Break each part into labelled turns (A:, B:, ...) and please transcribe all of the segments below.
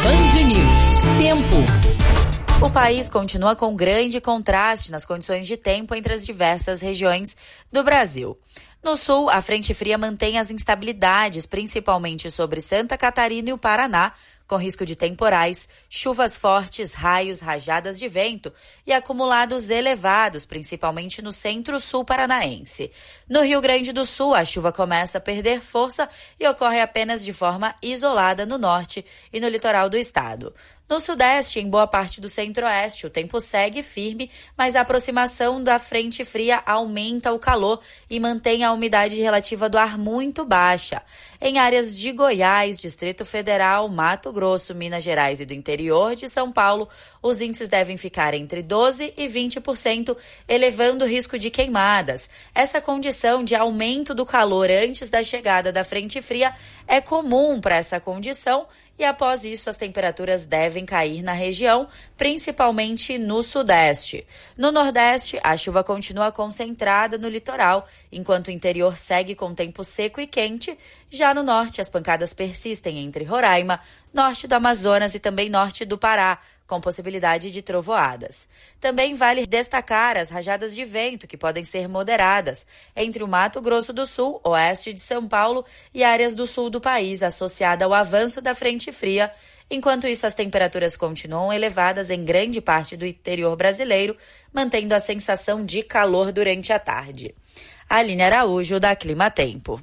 A: Band News. Tempo.
B: O país continua com grande contraste nas condições de tempo entre as diversas regiões do Brasil. No sul, a frente fria mantém as instabilidades, principalmente sobre Santa Catarina e o Paraná, com risco de temporais, chuvas fortes, raios, rajadas de vento e acumulados elevados, principalmente no centro-sul paranaense. No Rio Grande do Sul, a chuva começa a perder força e ocorre apenas de forma isolada no norte e no litoral do estado. No sudeste, em boa parte do centro-oeste, o tempo segue firme, mas a aproximação da frente fria aumenta o calor e mantém a umidade relativa do ar muito baixa. Em áreas de Goiás, Distrito Federal, Mato Grosso, Minas Gerais e do interior de São Paulo, os índices devem ficar entre 12% e 20%, elevando o risco de queimadas. Essa condição de aumento do calor antes da chegada da frente fria é comum para essa condição e após isso as temperaturas devem cair na região, principalmente no sudeste. No nordeste, a chuva continua concentrada no litoral, enquanto o interior segue com tempo seco e quente. Já no norte, as pancadas persistem entre Roraima, norte do Amazonas e também norte do Pará, com possibilidade de trovoadas. Também vale destacar as rajadas de vento, que podem ser moderadas, entre o Mato Grosso do Sul, oeste de São Paulo e áreas do sul do país, associada ao avanço da frente fria. Enquanto isso, as temperaturas continuam elevadas em grande parte do interior brasileiro, mantendo a sensação de calor durante a tarde. Aline Araújo, da Clima Tempo.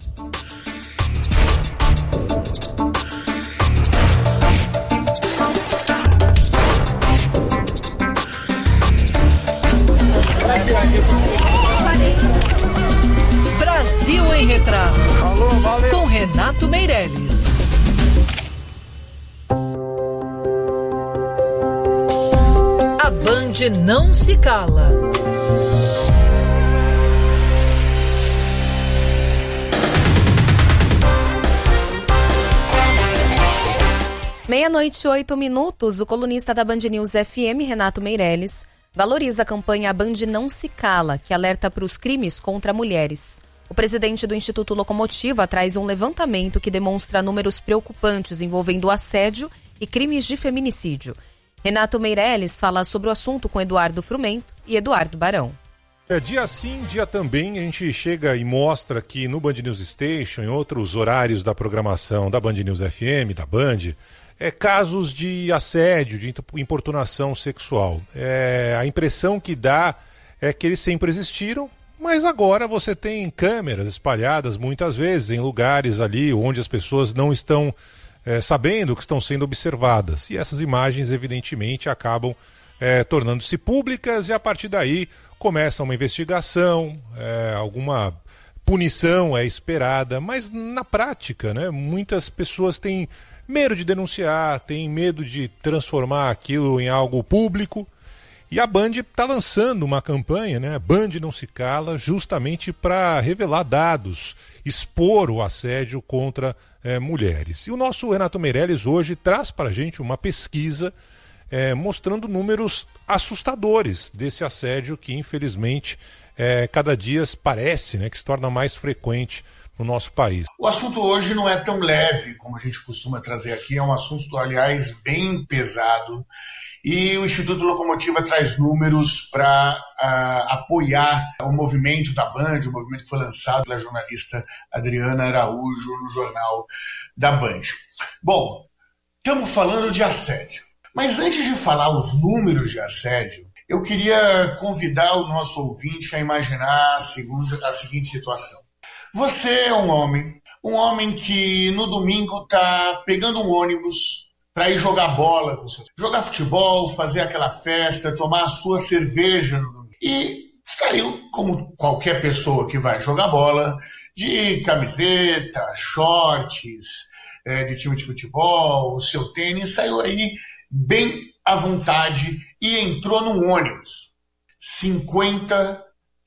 A: Brasil em Retratos. Alô, com Renato Meireles. A Band não se cala.
C: Meia-noite, 8 minutos, o colunista da Band News FM, Renato Meireles, valoriza a campanha A Band Não Se Cala, que alerta para os crimes contra mulheres. O presidente do Instituto Locomotiva traz um levantamento que demonstra números preocupantes envolvendo assédio e crimes de feminicídio. Renato Meireles fala sobre o assunto com Eduardo Frumento e Eduardo Barão.
D: Dia sim, dia também, a gente chega e mostra aqui no Band News Station, em outros horários da programação da Band News FM, da Band, casos de assédio, de importunação sexual. A impressão que dá é que eles sempre existiram, mas agora você tem câmeras espalhadas muitas vezes em lugares ali onde as pessoas não estão sabendo que estão sendo observadas. E essas imagens, evidentemente, acabam tornando-se públicas e a partir daí começa uma investigação, alguma punição é esperada, mas na prática, né, muitas pessoas têm medo de denunciar, têm medo de transformar aquilo em algo público. E a Band está lançando uma campanha, né? Band Não Se Cala, justamente para revelar dados, expor o assédio contra mulheres. E o nosso Renato Meireles hoje traz para a gente uma pesquisa mostrando números assustadores desse assédio que, infelizmente, cada dia parece, né, que se torna mais frequente no nosso país.
E: O assunto hoje não é tão leve como a gente costuma trazer aqui, é um assunto, aliás, bem pesado. E o Instituto Locomotiva traz números para apoiar o movimento da Band, o movimento que foi lançado pela jornalista Adriana Araújo no jornal da Band. Bom, estamos falando de assédio. Mas antes de falar os números de assédio, eu queria convidar o nosso ouvinte a imaginar a seguinte situação. Você é um homem que no domingo está pegando um ônibus para ir jogar bola com você, jogar futebol, fazer aquela festa, tomar a sua cerveja no domingo. E saiu, como qualquer pessoa que vai jogar bola, de camiseta, shorts, de time de futebol, o seu tênis, saiu aí bem à vontade e entrou num ônibus. 50%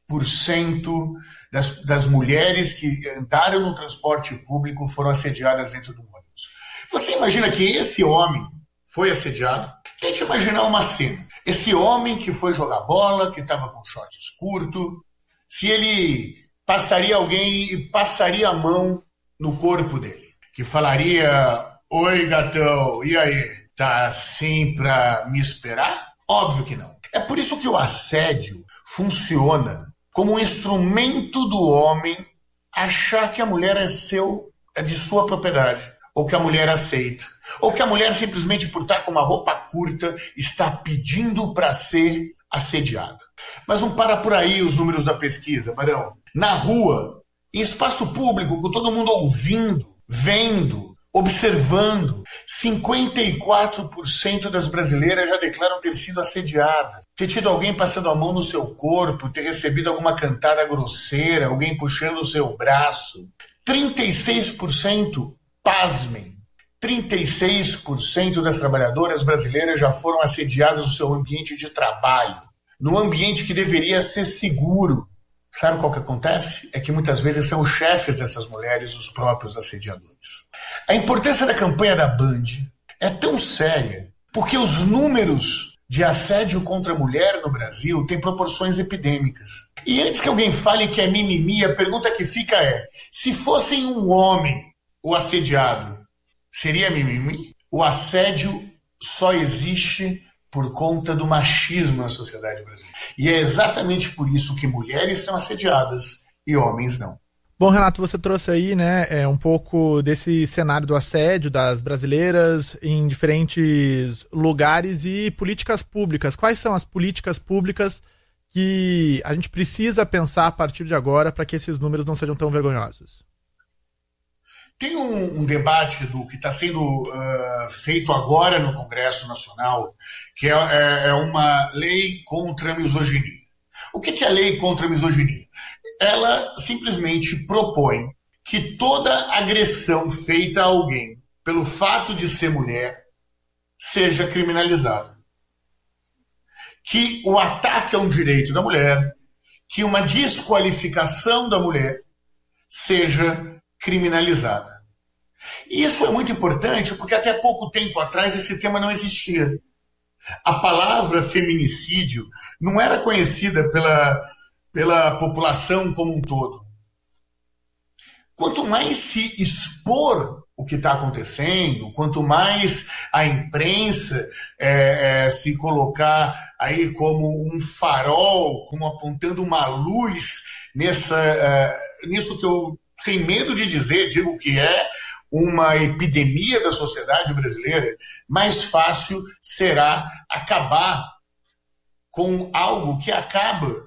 E: das mulheres que andaram no transporte público foram assediadas dentro do ônibus. Você imagina que esse homem foi assediado? Tente imaginar uma cena. Esse homem que foi jogar bola, que estava com shorts curto, se ele passaria alguém e passaria a mão no corpo dele, que falaria: "Oi, gatão, e aí? tá assim para me esperar? Óbvio que não. É por isso que o assédio funciona como um instrumento do homem achar que a mulher é de sua propriedade, ou que a mulher aceita, ou que a mulher simplesmente por estar com uma roupa curta está pedindo para ser assediada. Mas não para por aí os números da pesquisa, Barão. Na rua, em espaço público, com todo mundo ouvindo, vendo, observando, 54% das brasileiras já declaram ter sido assediadas, ter tido alguém passando a mão no seu corpo, ter recebido alguma cantada grosseira, alguém puxando o seu braço. 36%, pasmem, 36% das trabalhadoras brasileiras já foram assediadas no seu ambiente de trabalho, no ambiente que deveria ser seguro. Sabe qual que acontece? É que muitas vezes são os chefes dessas mulheres os próprios assediadores. A importância da campanha da Band é tão séria porque os números de assédio contra a mulher no Brasil têm proporções epidêmicas. E antes que alguém fale que é mimimi, a pergunta que fica é: se fosse um homem o assediado, seria mimimi? O assédio só existe por conta do machismo na sociedade brasileira. E é exatamente por isso que mulheres são assediadas e homens não.
F: Bom, Renato, você trouxe aí, né, um pouco desse cenário do assédio das brasileiras em diferentes lugares e políticas públicas. Quais são as políticas públicas que a gente precisa pensar a partir de agora para que esses números não sejam tão vergonhosos?
E: Tem um debate do que está sendo feito agora no Congresso Nacional, que é uma lei contra a misoginia. O que é a lei contra a misoginia? Ela simplesmente propõe que toda agressão feita a alguém pelo fato de ser mulher seja criminalizada. Que o ataque a um direito da mulher, que uma desqualificação da mulher seja criminalizada. E isso é muito importante porque até pouco tempo atrás esse tema não existia. A palavra feminicídio não era conhecida pela população como um todo. Quanto mais se expor o que está acontecendo, quanto mais a imprensa se colocar aí como um farol, como apontando uma luz nisso que eu, sem medo de dizer, digo que é uma epidemia da sociedade brasileira, mais fácil será acabar com algo que acaba,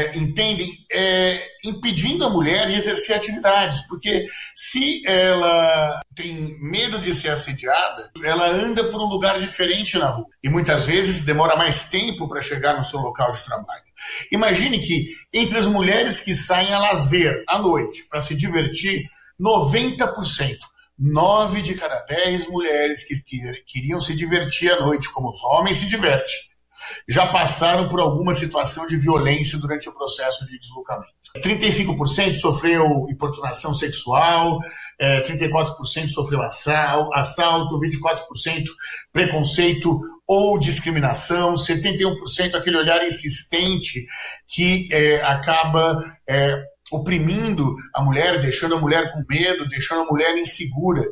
E: impedindo a mulher de exercer atividades, porque se ela tem medo de ser assediada, ela anda por um lugar diferente na rua e muitas vezes demora mais tempo para chegar no seu local de trabalho. Imagine que entre as mulheres que saem a lazer à noite para se divertir, 90%, 9 de cada 10 mulheres que queriam se divertir à noite, como os homens se divertem, já passaram por alguma situação de violência durante o processo de deslocamento. 35% sofreu importunação sexual, 34% sofreu assalto, 24% preconceito ou discriminação, 71% aquele olhar insistente que acaba oprimindo a mulher, deixando a mulher com medo, deixando a mulher insegura.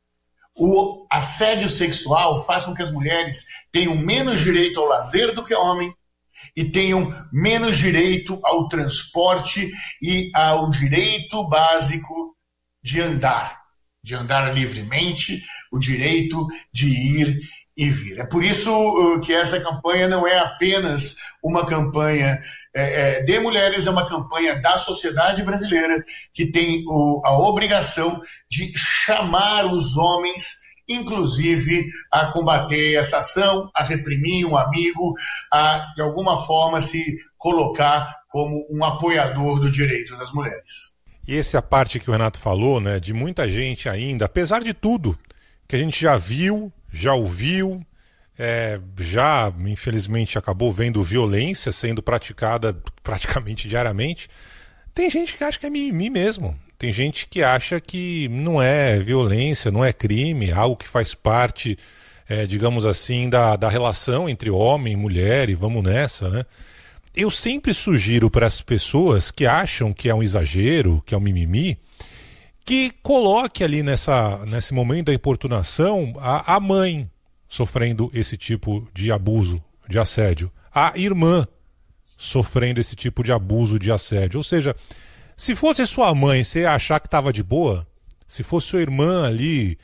E: O assédio sexual faz com que as mulheres tenham menos direito ao lazer do que homem e tenham menos direito ao transporte e ao direito básico de andar livremente, o direito de ir e vir. É por isso que essa campanha não é apenas uma campanha de mulheres, é uma campanha da sociedade brasileira que tem a obrigação de chamar os homens, inclusive, a combater essa ação, a reprimir um amigo, a, de alguma forma, se colocar como um apoiador do direito das mulheres.
D: E essa é a parte que o Renato falou, né, de muita gente ainda, apesar de tudo, que a gente já viu, já ouviu, já, infelizmente, acabou vendo violência sendo praticada praticamente diariamente. Tem gente que acha que é mimimi mesmo. Tem gente que acha que não é violência, não é crime, algo que faz parte, digamos assim, da relação entre homem e mulher, e vamos nessa, né? Eu sempre sugiro para as pessoas que acham que é um exagero, que é um mimimi, que coloque ali nesse momento da importunação a mãe, sofrendo esse tipo de abuso, de assédio. A irmã sofrendo esse tipo de abuso, de assédio. Ou seja, se fosse sua mãe, você ia achar que estava de boa? Se fosse sua irmã ali,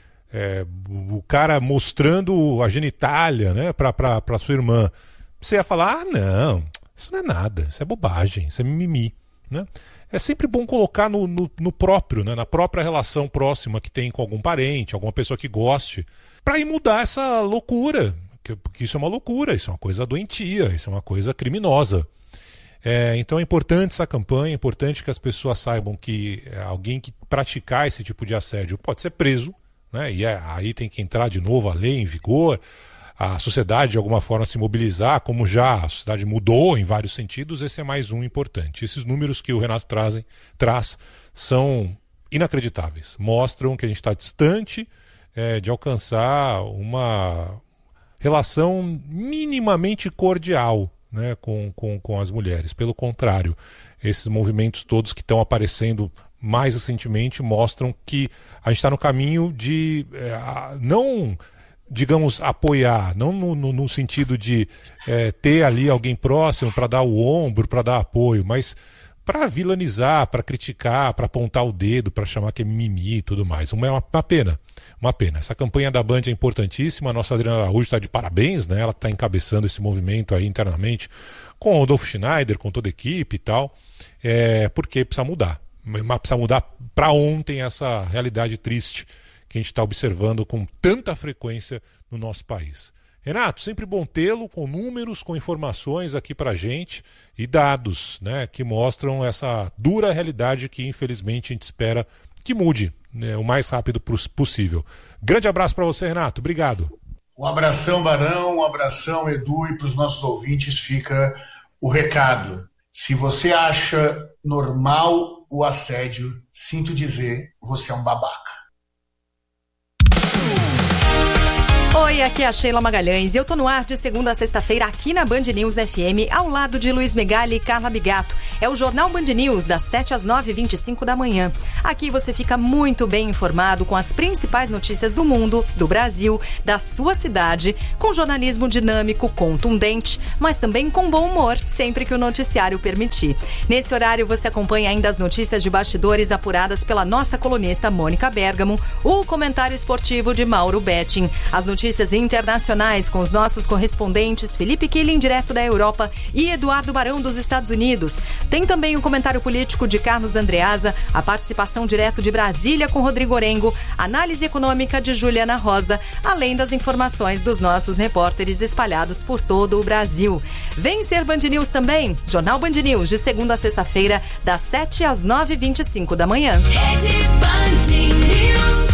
D: o cara mostrando a genitália, né, para sua irmã, você ia falar, não, isso não é nada, isso é bobagem, isso é mimimi, né? É sempre bom colocar no próprio, né, na própria relação próxima que tem com algum parente, alguma pessoa que goste, para ir mudar essa loucura, porque isso é uma loucura, isso é uma coisa doentia, isso é uma coisa criminosa. Então é importante essa campanha, é importante que as pessoas saibam que alguém que praticar esse tipo de assédio pode ser preso, né? E aí tem que entrar de novo a lei em vigor, a sociedade de alguma forma se mobilizar, como já a sociedade mudou em vários sentidos. Esse é mais um importante. Esses números que o Renato traz são inacreditáveis, mostram que a gente está distante de alcançar uma relação minimamente cordial, né, com as mulheres. Pelo contrário, esses movimentos todos que estão aparecendo mais recentemente mostram que a gente está no caminho de não, digamos, apoiar, não no sentido de ter ali alguém próximo para dar o ombro, para dar apoio, mas para vilanizar, para criticar, para apontar o dedo, para chamar que é mimimi e tudo mais. É uma pena. Uma pena. Essa campanha da Band é importantíssima. A nossa Adriana Araújo está de parabéns, né? Ela está encabeçando esse movimento aí internamente com o Rodolfo Schneider, com toda a equipe e tal, porque precisa mudar. Mas precisa mudar para ontem essa realidade triste que a gente está observando com tanta frequência no nosso país. Renato, sempre bom tê-lo com números, com informações aqui para a gente e dados, né, que mostram essa dura realidade que infelizmente a gente espera que mude, né, o mais rápido possível. Grande abraço para você, Renato. Obrigado.
E: Um abração, Barão, um abração, Edu, e para os nossos ouvintes fica o recado. Se você acha normal o assédio, sinto dizer, você é um babaca.
G: Oi, aqui é a Sheila Magalhães e eu tô no ar de segunda a sexta-feira aqui na Band News FM, ao lado de Luiz Megali e Carla Bigato. É o Jornal Band News, das 7 às 9h25 da manhã. Aqui você fica muito bem informado com as principais notícias do mundo, do Brasil, da sua cidade, com jornalismo dinâmico, contundente, mas também com bom humor, sempre que o noticiário permitir. Nesse horário você acompanha ainda as notícias de bastidores apuradas pela nossa colunista Mônica Bergamo, o comentário esportivo de Mauro Betting, as notícias internacionais com os nossos correspondentes Felipe Killing, direto da Europa, e Eduardo Barão, dos Estados Unidos. Tem também o comentário político de Carlos Andreasa, a participação direto de Brasília com Rodrigo Orengo, análise econômica de Juliana Rosa, além das informações dos nossos repórteres espalhados por todo o Brasil. Vem ser Band News também, Jornal Band News, de segunda a sexta-feira, das 7 às 9h25 da manhã.
A: Rede Band News.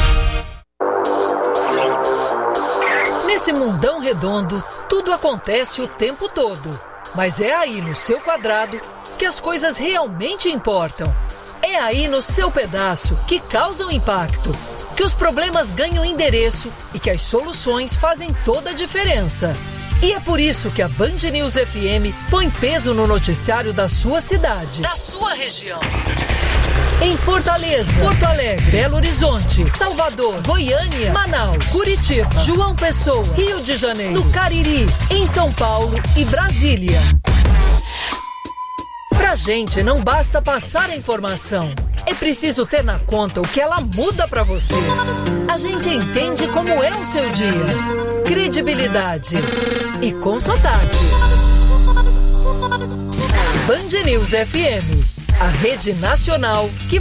A: Nesse mundão redondo, tudo acontece o tempo todo. Mas é aí no seu quadrado que as coisas realmente importam. É aí no seu pedaço que causam impacto, que os problemas ganham endereço e que as soluções fazem toda a diferença. E é por isso que a Band News FM põe peso no noticiário da sua cidade, da sua região. Em Fortaleza, Porto Alegre, Belo Horizonte, Salvador, Goiânia, Manaus, Curitiba, João Pessoa, Rio de Janeiro, no Cariri, em São Paulo e Brasília. Pra gente não basta passar a informação, é preciso ter na conta o que ela muda pra você. A gente entende como é o seu dia. Credibilidade e com sotaque. Band News FM, a rede nacional que